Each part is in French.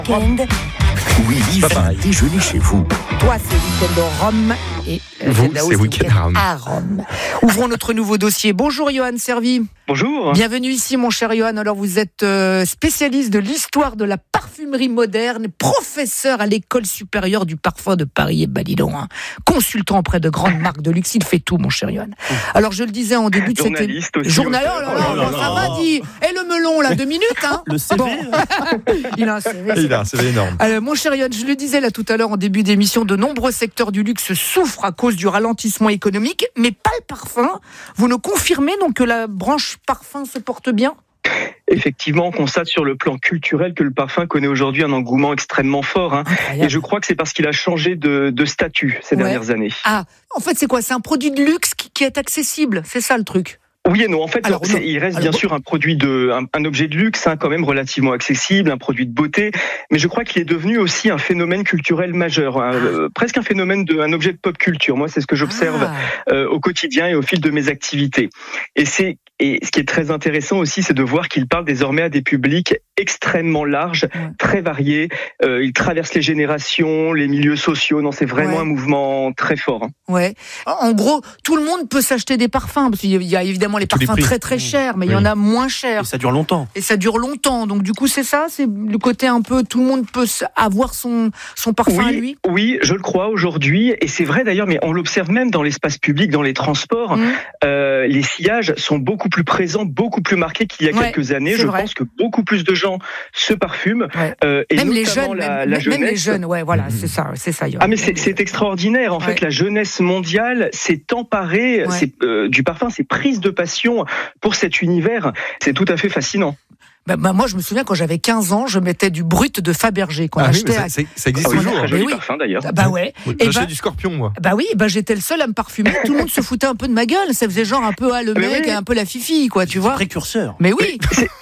Week-end. Willy fait déjeuner chez vous. Toi, c'est week-end au Rhum et vous, c'est week-end à Rome. Ouvrons notre nouveau dossier. Bonjour Johan Servi. Bonjour. Bienvenue ici mon cher Johan. Alors vous êtes spécialiste de l'histoire de la parfumerie moderne, professeur à l'école supérieure du parfum de Paris et Balidon, consultant auprès de grandes marques de luxe. Il fait tout mon cher Johan. Alors je le disais en début de cette journaliste. Ça va dit. Et le melon là, 2 minutes Le CV. Bon. Il a un CV. Il a un CV énorme. Alors, mon cher Johan, je le disais là tout à l'heure en début d'émission, de nombreux secteurs du luxe souffrent à cause du ralentissement économique, mais pas le parfum. Vous nous confirmez donc que la branche parfum se porte bien ? Effectivement, on constate sur le plan culturel que le parfum connaît aujourd'hui un engouement extrêmement fort. Et je crois que c'est parce qu'il a changé de statut ces dernières années. Ah, en fait, c'est quoi ? C'est un produit de luxe qui est accessible. C'est ça le truc. Oui et non. En fait, il reste bien sûr un produit un objet de luxe, quand même relativement accessible, un produit de beauté. Mais je crois qu'il est devenu aussi un phénomène culturel majeur, presque un phénomène un objet de pop culture. Moi, c'est ce que j'observe au quotidien et au fil de mes activités. Et ce qui est très intéressant aussi, c'est de voir qu'il parle désormais à des publics extrêmement larges, très variés. Il traverse les générations, les milieux sociaux. Non, c'est vraiment un mouvement très fort. Ouais. En gros, tout le monde peut s'acheter des parfums, parce qu'il y a évidemment les parfums très très chers, mais il y en a moins chers. Et ça dure longtemps. Donc du coup, c'est ça, c'est le côté un peu, tout le monde peut avoir son parfum à lui. Oui, je le crois aujourd'hui, et c'est vrai d'ailleurs, mais on l'observe même dans l'espace public, dans les transports. Les sillages sont beaucoup plus présents, beaucoup plus marqués qu'il y a quelques années. Je pense que beaucoup plus de gens se parfument, et même les notamment jeunes, la jeunesse. Même les jeunes, voilà, c'est ça. Ah mais c'est extraordinaire. En fait, la jeunesse mondiale s'est emparée du parfum, s'est prise de passion pour cet univers. C'est tout à fait fascinant. Moi, je me souviens quand j'avais 15 ans, je mettais du brut de Fabergé qu'on achetait. Ça existe toujours. Très joli parfum d'ailleurs. J'achète du Scorpion, moi. J'étais le seul à me parfumer. Tout le monde se foutait un peu de ma gueule. Ça faisait genre un peu le mec, un peu la fifi, quoi, tu vois. Précurseur. Mais oui.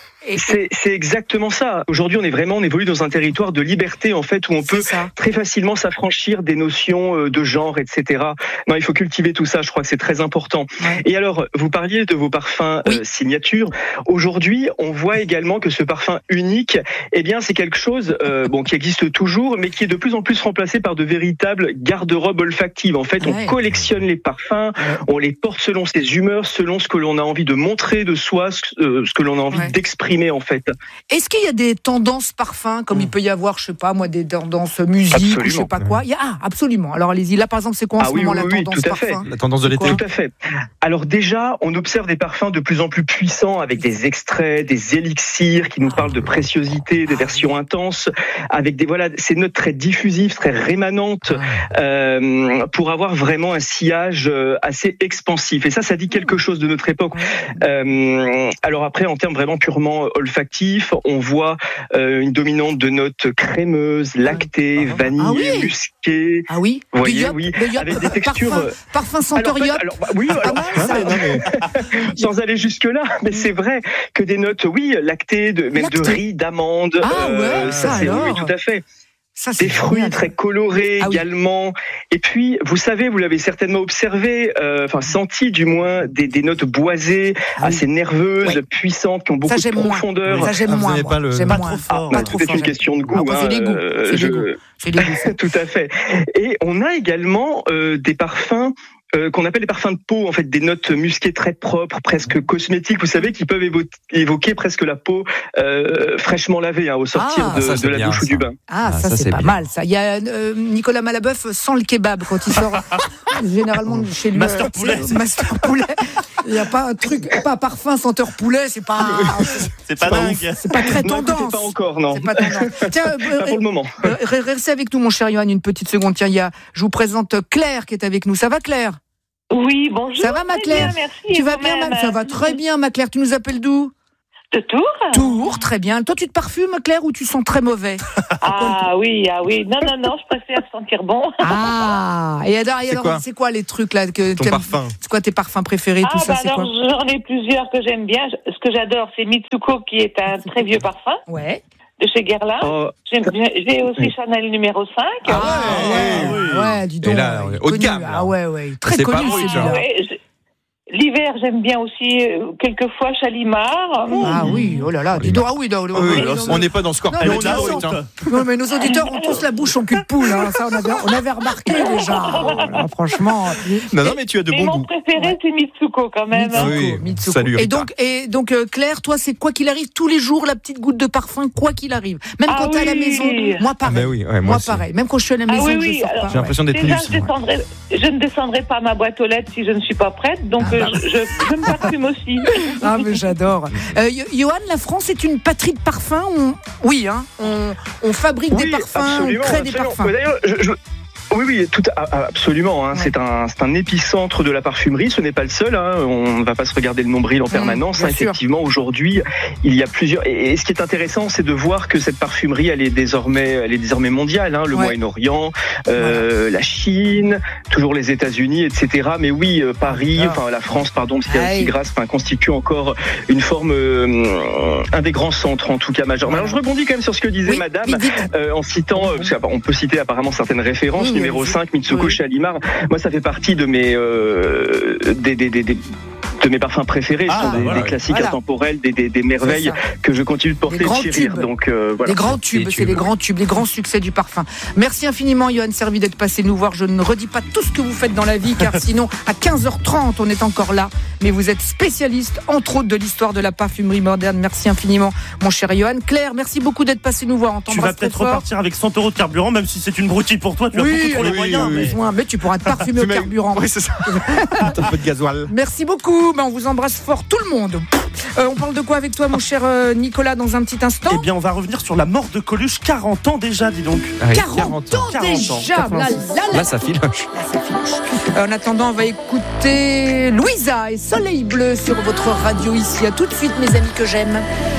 C'est exactement ça. Aujourd'hui, on évolue dans un territoire de liberté, en fait, où on peut très facilement s'affranchir des notions de genre, etc. Non, il faut cultiver tout ça. Je crois que c'est très important. Et alors, vous parliez de vos parfums signature. Aujourd'hui, on voit également que ce parfum unique, c'est quelque chose, qui existe toujours, mais qui est de plus en plus remplacé par de véritables garde-robes olfactives. En fait, on collectionne les parfums, on les porte selon ses humeurs, selon ce que l'on a envie de montrer de soi, ce que l'on a envie d'exprimer. En fait. Est-ce qu'il y a des tendances parfums, comme il peut y avoir, je sais pas moi, des tendances musique ou je sais pas quoi ? Absolument. Alors allez-y, là par exemple, c'est quoi en ce moment la tendance parfum ? La tendance de l'été. Tout à fait. Alors déjà, on observe des parfums de plus en plus puissants, avec des extraits, des élixirs qui nous parlent de préciosité, des versions intenses, avec ces notes très diffusives, très rémanentes, pour avoir vraiment un sillage assez expansif. Et ça dit quelque chose de notre époque. Alors après, en termes vraiment purement olfactif, on voit une dominante de notes crémeuses, lactées, vanille, musquées. Ah oui. Vous voyez, avec des textures. Parfum senteur yop. Sans aller jusque là, mais c'est vrai que des notes, lactées, même de riz, d'amande. Oui, tout à fait. Des fruits très colorés également. Et puis, vous savez, vous l'avez certainement observé, senti du moins, des notes boisées, assez nerveuses, puissantes, qui ont beaucoup de profondeur. Ça, j'aime moins. J'aime pas trop fort. C'est une question de goût. C'est des goûts. C'est des goûts. Tout à fait. Et on a également des parfums qu'on appelle les parfums de peau, en fait, des notes musquées très propres, presque cosmétiques, vous savez, qui peuvent évoquer presque la peau fraîchement lavée au sortir de la douche ou du bain. Ça c'est pas mal, ça. Il y a Nicolas Malabeuf sans le kebab quand il sort généralement chez lui. Master poulet. Il n'y a pas un parfum senteur poulet, c'est pas dingue. C'est pas très tendance. Non, pas encore, non. C'est pas tendance. Tiens, pas pour le moment. Restez avec nous, mon cher Johan, une petite seconde. Tiens, je vous présente Claire qui est avec nous. Ça va, Claire ? Oui, bonjour. Ça va, ma Claire ? Bien, merci. Tu vas bien, ça va très bien, ma Claire. Tu nous appelles d'où ? De Tours. Tours, très bien. Toi, tu te parfumes, Claire, ou tu sens très mauvais ? Oui. Non, je préfère sentir bon. Et alors, c'est quoi les trucs là que ton parfum ? C'est quoi tes parfums préférés, tout ça, c'est quoi ? J'en ai plusieurs que j'aime bien. Ce que j'adore, c'est Mitsuko, qui est un très vieux parfum. Ouais. De chez Guerlain. J'ai aussi Chanel numéro 5. Dis donc. Et là, haut de gamme. Très connu, celui-là. L'hiver, j'aime bien aussi quelquefois Chalimard. Ah oui, oh là là, dis donc, ah oui, on n'est pas dans Scorpion. Non, mais nos auditeurs ont tous la bouche en cul de poule, hein. Ça on avait remarqué déjà. Voilà, franchement. Non, mais tu as de bons goûts. Mon préféré, c'est Mitsuko quand même. Mitsuko. Salut, et donc Claire, toi, c'est quoi qu'il arrive tous les jours, la petite goutte de parfum, quoi qu'il arrive. Même quand t'es à la maison, moi pareil. Moi pareil. Même quand je suis à la maison, je sors pas. J'ai l'impression d'être déjà, nul. je ne descendrai pas ma boîte aux lettres si je ne suis pas prête, donc je me parfume aussi. Ah mais j'adore. Johan, la France est une patrie de parfums. Oui, hein. On fabrique des parfums, on crée des parfums. D'ailleurs, Oui, absolument. Hein. C'est un épicentre de la parfumerie. Ce n'est pas le seul. Hein. On ne va pas se regarder le nombril en permanence. Effectivement, aujourd'hui, il y a plusieurs. Et ce qui est intéressant, c'est de voir que cette parfumerie, elle est désormais mondiale. Hein. Le Moyen-Orient, la Chine, toujours les États-Unis, etc. Mais oui, Paris, la France, pardon, parce qu'il y a Grasse, constitue encore une forme, un des grands centres, en tout cas majeurs. Alors, je rebondis quand même sur ce que disait Madame, en citant, parce qu'on peut citer apparemment certaines références. Numéro 5, Mitsuko Chalimard. Moi, ça fait partie de mes de mes parfums préférés, des classiques intemporels, des merveilles que je continue de porter et de chérir. Donc, des grands tubes, c'est les grands tubes, les grands succès du parfum. Merci infiniment, Johan Servi, d'être passé nous voir. Je ne redis pas tout ce que vous faites dans la vie, car sinon, à 15h30, on est encore là. Mais vous êtes spécialiste, entre autres, de l'histoire de la parfumerie moderne. Merci infiniment, mon cher Johan. Claire, merci beaucoup d'être passé nous voir. Tu vas peut-être repartir avec 100 € de carburant, même si c'est une broutille pour toi. Tu as beaucoup trop les moyens. Mais tu pourras te parfumer au carburant. Oui, c'est ça. Un peu de gasoil. Merci beaucoup. On vous embrasse fort, tout le monde. On parle de quoi avec toi, mon cher Nicolas, dans un petit instant? Eh bien, on va revenir sur la mort de Coluche. 40 ans déjà, dis donc. 40 ans déjà. Là, ça filoche. En attendant, on va écouter Louisa et Soleil Bleu sur votre radio ici. À tout de suite, mes amis que j'aime.